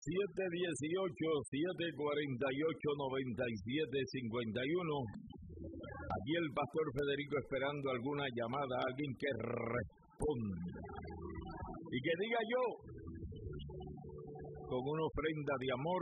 718-748-9751. Aquí el pastor Federico esperando alguna llamada, alguien que responda. Y que diga yo, con una ofrenda de amor,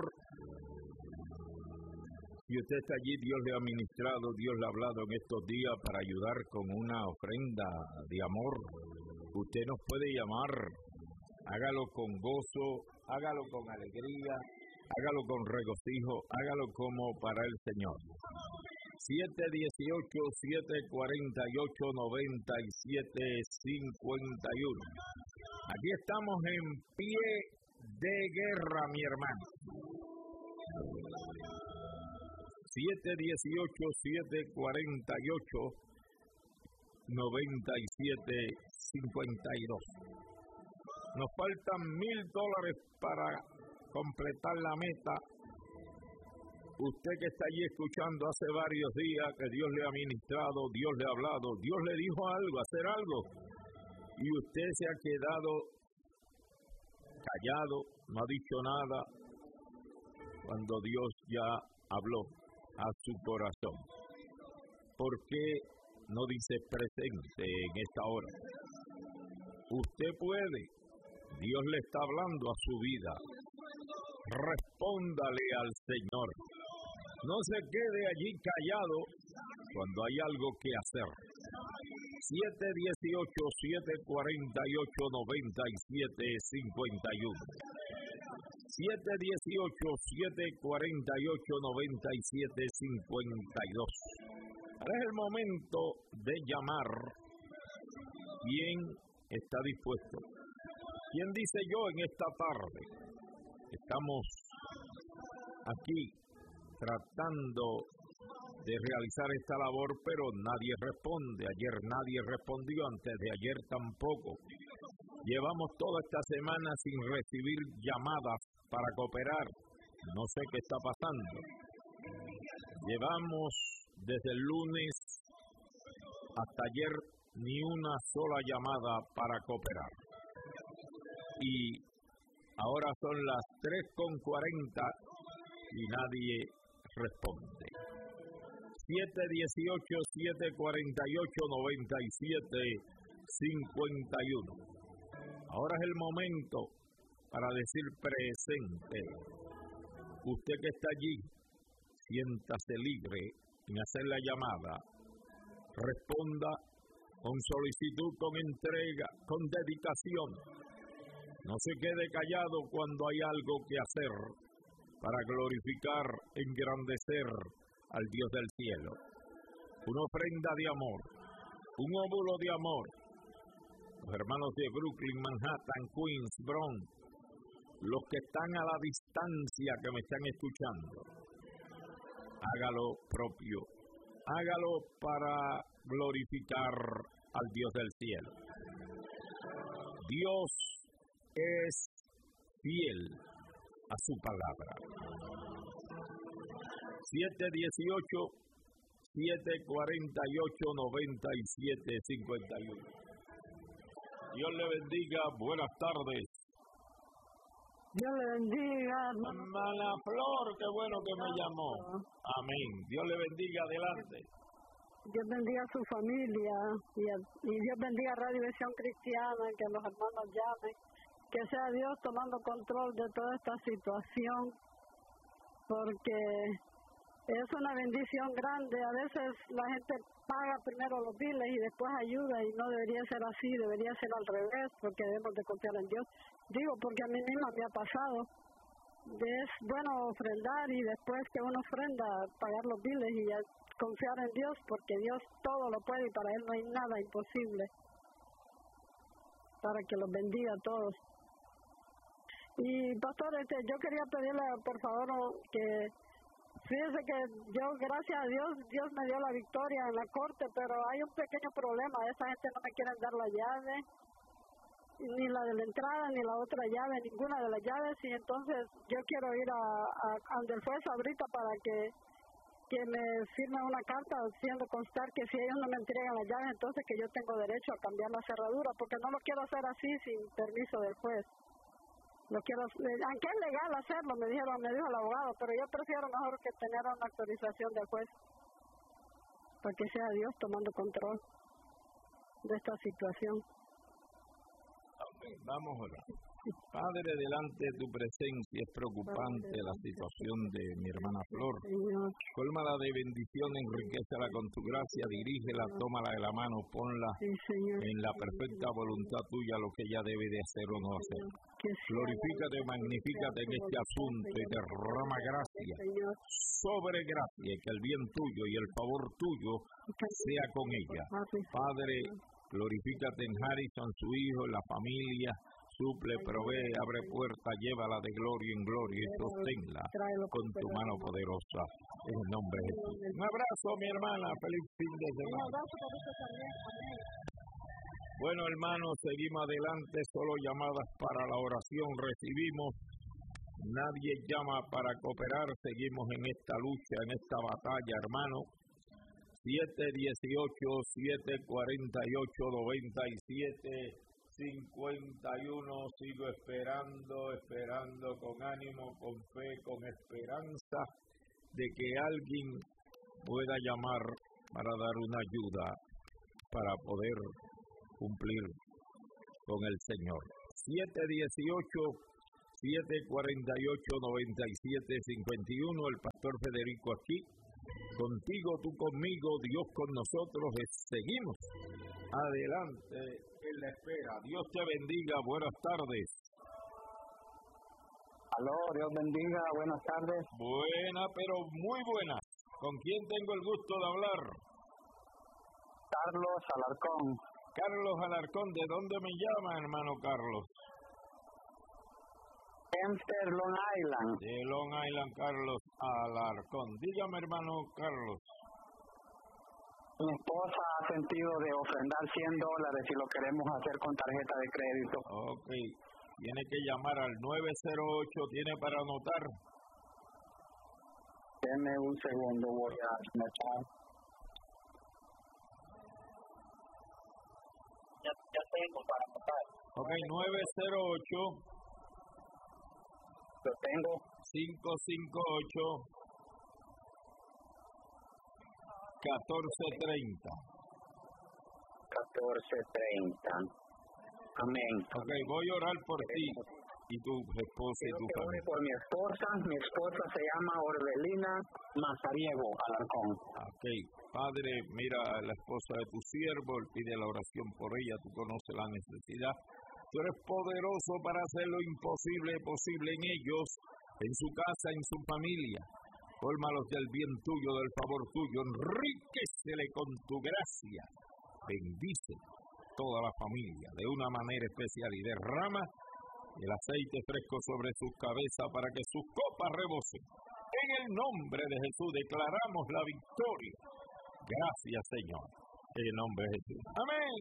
si usted está allí, Dios le ha ministrado, Dios le ha hablado en estos días para ayudar con una ofrenda de amor. Usted nos puede llamar, hágalo con gozo, hágalo con alegría, hágalo con regocijo, hágalo como para el Señor. 718-748-9751. Aquí estamos en pie de guerra, mi hermano. 718-748-9752. Nos faltan $1,000 para completar la meta. Usted que está allí escuchando hace varios días que Dios le ha ministrado, Dios le ha hablado, Dios le dijo algo, hacer algo, y usted se ha quedado callado, no ha dicho nada, cuando Dios ya habló a su corazón. ¿Por qué no dice presente en esta hora? Usted puede, Dios le está hablando a su vida. Respóndale al Señor. No se quede allí callado cuando hay algo que hacer. 718-748-9751. 718-748-9752. Ahora es el momento de llamar. ¿Quién está dispuesto? ¿Quién dice yo en esta tarde? Estamos aquí tratando de realizar esta labor, pero nadie responde. Ayer nadie respondió, antes de ayer tampoco. Llevamos toda esta semana sin recibir llamadas para cooperar. No sé qué está pasando. Llevamos desde el lunes hasta ayer ni una sola llamada para cooperar. Y ahora son las 3:40 y nadie responde. 718-748-9751. Ahora es el momento para decir presente. Usted que está allí, siéntase libre en hacer la llamada. Responda con solicitud, con entrega, con dedicación. No se quede callado cuando hay algo que hacer para glorificar, engrandecer al Dios del cielo. Una ofrenda de amor, un óvulo de amor. Los hermanos de Brooklyn, Manhattan, Queens, Bronx, los que están a la distancia que me están escuchando, hágalo propio, hágalo para glorificar al Dios del cielo. Dios es fiel a su palabra. 718-748-9751. Dios le bendiga, buenas tardes. Dios le bendiga. Hermana Flor, qué bueno que me llamó. Amén. Dios le bendiga, adelante. Dios bendiga a su familia y Dios bendiga a Radio Visión Cristiana, que los hermanos llamen. Que sea Dios tomando control de toda esta situación, porque es una bendición grande. A veces la gente paga primero los biles y después ayuda, y no debería ser así, debería ser al revés, porque debemos de confiar en Dios. Digo, porque a mí misma me ha pasado. Es bueno ofrendar y después que uno ofrenda, pagar los biles y ya confiar en Dios, porque Dios todo lo puede y para Él no hay nada imposible. Para que los bendiga a todos. Y pastor, yo quería pedirle por favor que fíjese que yo, gracias a Dios, Dios me dio la victoria en la corte, pero hay un pequeño problema. Esa gente no me quiere dar la llave, ni la de la entrada, ni la otra llave, ninguna de las llaves, y entonces yo quiero ir a donde el juez ahorita para que me firme una carta haciendo constar que si ellos no me entregan las llaves, entonces que yo tengo derecho a cambiar la cerradura, porque no lo quiero hacer así sin permiso del juez. aunque es legal hacerlo, me dijo el abogado, pero yo prefiero mejor que tener una autorización del juez, para que sea Dios tomando control de esta situación. Vamos a orar. Padre, delante de tu presencia es preocupante la situación de mi hermana Flor. Cólmala de bendición, enriquécela con tu gracia, dirígela, tómala de la mano, ponla en la perfecta voluntad tuya lo que ella debe de hacer o no hacer. Glorifícate, magnifícate en este asunto y derrama gracia sobre gracia, y que el bien tuyo y el favor tuyo sea con ella. Padre, glorifícate en Harrison, su hijo, en la familia. Suple, provee, abre puertas, llévala de gloria en gloria y sosténla con tu mano poderosa, en el nombre de Jesús. Un abrazo, mi hermana, feliz fin de semana. Un abrazo para usted también, amén. Bueno, hermanos, seguimos adelante, solo llamadas para la oración recibimos. Nadie llama para cooperar, seguimos en esta lucha, en esta batalla, hermano. 718-748-97-51, sigo esperando con ánimo, con fe, con esperanza de que alguien pueda llamar para dar una ayuda para poder cumplir con el Señor. 718-748-97-51, el pastor Federico aquí, contigo, tú conmigo, Dios con nosotros, seguimos adelante en la espera. Dios te bendiga, buenas tardes. Aló, Dios bendiga, buenas tardes. Buena, pero muy buenas. ¿Con quién tengo el gusto de hablar? Carlos Alarcón. Carlos Alarcón, ¿de dónde me llama, hermano Carlos? Hempstead, Long Island. De Long Island, Carlos Alarcón. Dígame, hermano Carlos. Mi esposa ha sentido de ofrendar $100 si lo queremos hacer con tarjeta de crédito. Ok. Tiene que llamar al 908. ¿Tiene para anotar? Deme un segundo, voy a anotar. Ya tengo para anotar. Ok, 908. Lo tengo. 558 1430. 1430. Amén. Ok, voy a orar por ti y tu esposa y tu familia. Por mi esposa se llama Orbelina Mazariego Alarcón. Ok, Padre, mira a la esposa de tu siervo, él pide la oración por ella, tú conoces la necesidad. Tú eres poderoso para hacer lo imposible posible en ellos, en su casa, en su familia. Cólmalos del bien tuyo, del favor tuyo, enríquecele con tu gracia. Bendice toda la familia de una manera especial y derrama el aceite fresco sobre sus cabezas para que sus copas rebosen. En el nombre de Jesús declaramos la victoria. Gracias, Señor. En el nombre de Jesús. Amén.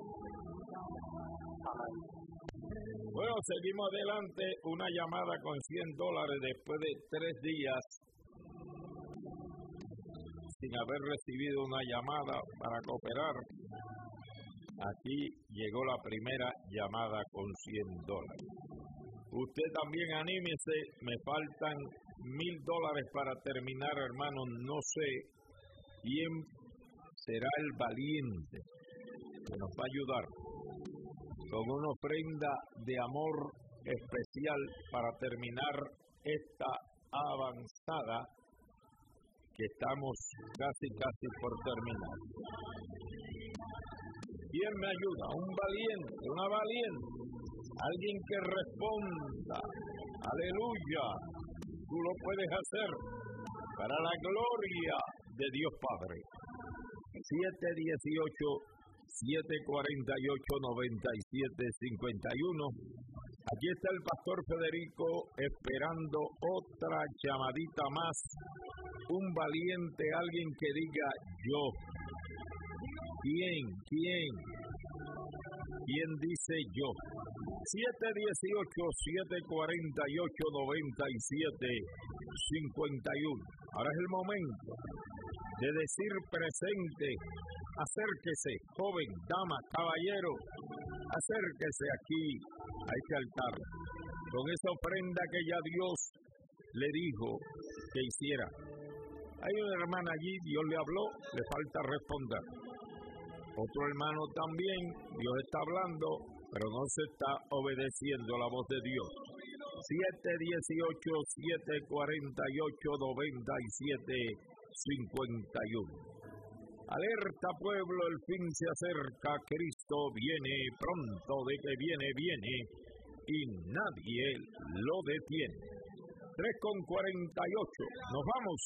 Bueno, seguimos adelante. Una llamada con $100 después de 3 días sin haber recibido una llamada para cooperar. Aquí llegó la primera llamada con $100. Usted también anímese, me faltan $1000 para terminar, hermano. No sé quién será el valiente que nos va a ayudar con una ofrenda de amor especial para terminar esta avanzada que estamos casi por terminar. ¿Quién me ayuda? Un valiente, una valiente, alguien que responda. Aleluya, tú lo puedes hacer para la gloria de Dios Padre. 718-748-9751. Aquí está el pastor Federico esperando otra llamadita más. Un valiente, alguien que diga yo. ¿Quién dice yo? 718-748-9751. Ahora es el momento de decir presente. Acérquese, joven, dama, caballero. Acérquese aquí a este altar. con esa ofrenda que ya Dios le dijo que hiciera. Hay una hermana allí, Dios le habló, le falta responder. Otro hermano también, Dios está hablando, pero no se está obedeciendo la voz de Dios. 718-748-97-51. Alerta pueblo, el fin se acerca, Cristo viene pronto, de que viene, y nadie lo detiene. 3:48, nos vamos.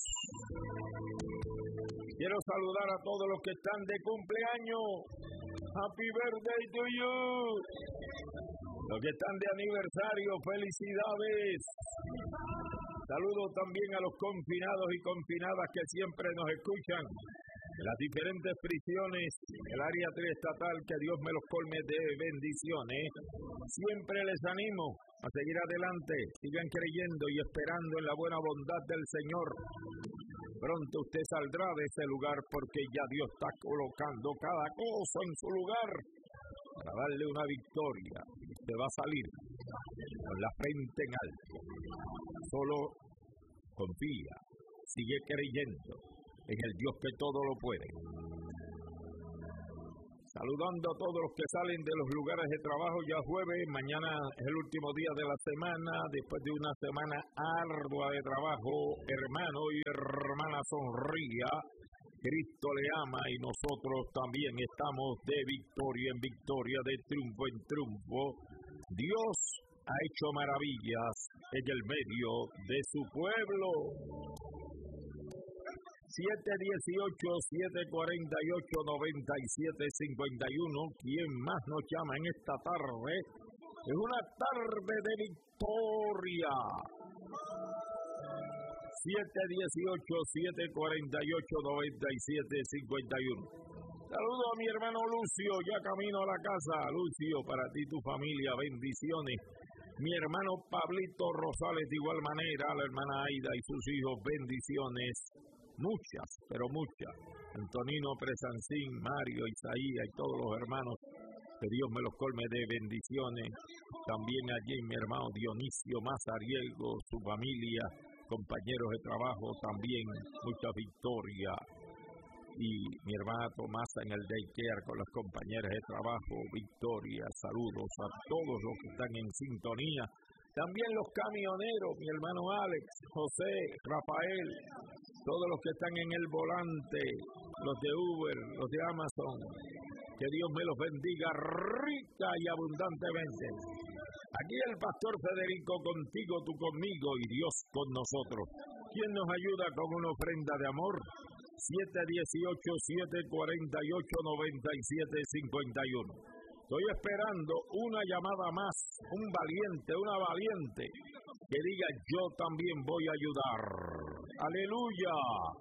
Quiero saludar a todos los que están de cumpleaños. Happy birthday to you. Los que están de aniversario, felicidades. Saludo también a los confinados y confinadas que siempre nos escuchan. Las diferentes prisiones, el área triestatal, que Dios me los colme de bendiciones. Siempre les animo a seguir adelante, sigan creyendo y esperando en la buena bondad del Señor. Pronto usted saldrá de ese lugar porque ya Dios está colocando cada cosa en su lugar para darle una victoria. Usted va a salir con la frente en alto. Solo confía, sigue creyendo en el Dios que todo lo puede. Saludando a todos los que salen de los lugares de trabajo, ya jueves, mañana es el último día de la semana, después de una semana ardua de trabajo. Hermano y hermana, sonría, Cristo le ama y nosotros también estamos de victoria en victoria, de triunfo en triunfo. Dios ha hecho maravillas en el medio de su pueblo. 718-748-9751. ¿Quién más nos llama en esta tarde? Es una tarde de victoria. 718-748-9751. Saludo a mi hermano Lucio, ya camino a la casa. Lucio, para ti y tu familia, bendiciones. Mi hermano Pablito Rosales, de igual manera, la hermana Aida y sus hijos, bendiciones. Muchas, pero muchas. Antonino Presancín, Mario, Isaías y todos los hermanos, que Dios me los colme de bendiciones. También allí mi hermano Dionisio Mazariego, su familia, compañeros de trabajo, también mucha victoria. Y mi hermana Tomasa en el daycare con las compañeras de trabajo, victoria. Saludos a todos los que están en sintonía. También los camioneros, mi hermano Alex, José, Rafael, todos los que están en el volante, los de Uber, los de Amazon. Que Dios me los bendiga rica y abundantemente. Aquí el pastor Federico contigo, tú conmigo y Dios con nosotros. ¿Quién nos ayuda con una ofrenda de amor? 718-748-9751. Estoy esperando una llamada más, un valiente, una valiente, que diga yo también voy a ayudar. ¡Aleluya!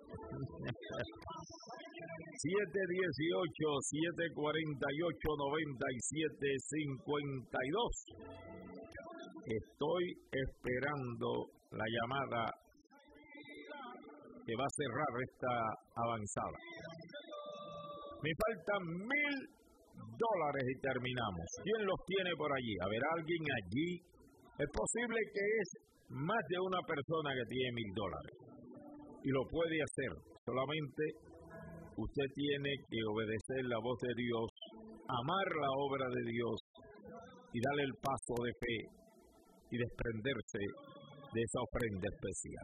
718-748-9752. Estoy esperando la llamada que va a cerrar esta avanzada. Me faltan $1,000 y terminamos. ¿Quién los tiene por allí? A ver, alguien allí. Es posible que es más de una persona que tiene $1,000 y lo puede hacer. Solamente usted tiene que obedecer la voz de Dios, amar la obra de Dios y darle el paso de fe y desprenderse de esa ofrenda especial.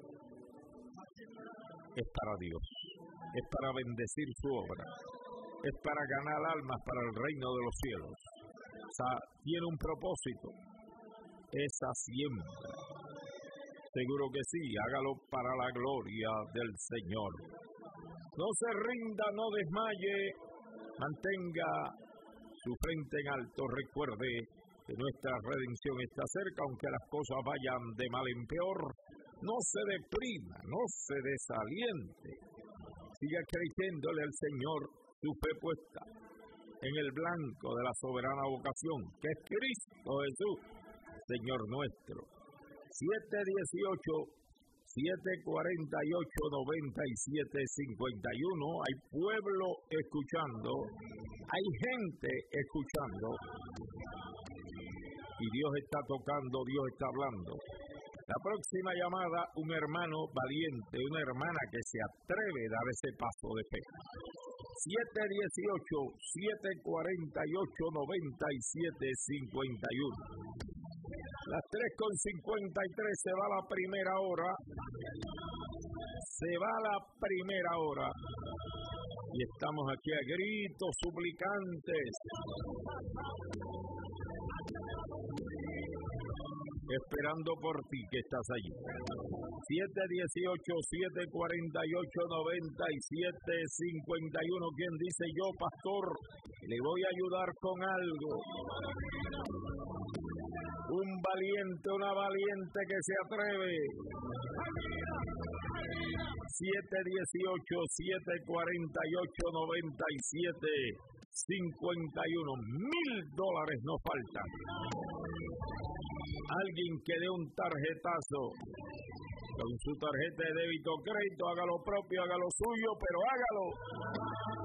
Es para Dios, es para bendecir su obra, es para ganar almas para el reino de los cielos. O sea, tiene un propósito, esa siembra. Seguro que sí, hágalo para la gloria del Señor. No se rinda, no desmaye, mantenga su frente en alto. Recuerde que nuestra redención está cerca, aunque las cosas vayan de mal en peor. No se deprima, no se desaliente. Siga creyéndole al Señor, su fe puesta en el blanco de la soberana vocación, que es Cristo Jesús, Señor nuestro. 718-748-9751. Hay pueblo escuchando, hay gente escuchando. Y y Dios está tocando, Dios está hablando. La próxima llamada, un hermano valiente, una hermana que se atreve a dar ese paso de fe. 718-748-9751. Las 3:53 se va la primera hora. Se va la primera hora. Y estamos aquí a gritos suplicantes, esperando por ti que estás allí. 718-748-9751. ¿Quién dice yo, pastor? Le voy a ayudar con algo. Un valiente, una valiente que se atreve. 718-748-9751. $1,000 nos faltan. Alguien que dé un tarjetazo con su tarjeta de débito o crédito, haga lo propio, haga lo suyo, pero hágalo.